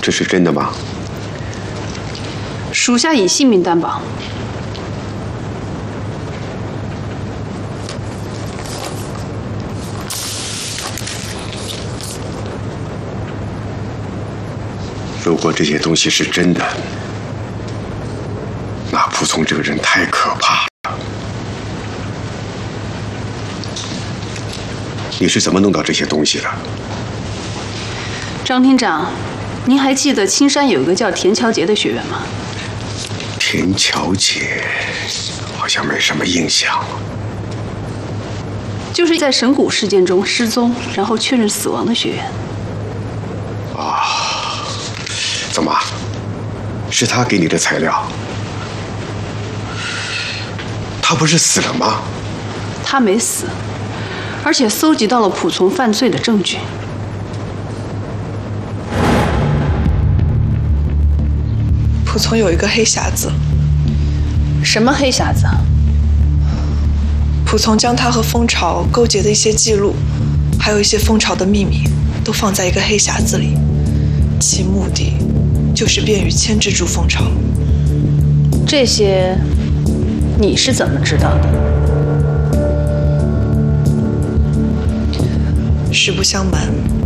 这是真的吗？ 属下以性命担保。 如果这些东西是真的，那蒲松这个人太可怕了。你是怎么弄到这些东西的？ 张厅长，您还记得青山有一个叫田乔杰的学员吗？ 田乔杰好像没什么印象。 就是在神谷事件中失踪，然后确认死亡的学员。 啊，怎么？是他给你的材料？他不是死了吗？ 他没死，而且搜集到了蒲从犯罪的证据。 蒲从有一个黑匣子。 什么黑匣子？ 蒲从将他和蜂巢勾结的一些记录，还有一些蜂巢的秘密，都放在一个黑匣子里，其目的就是便于牵制住蜂巢。 这些你是怎么知道的？ 实不相瞒，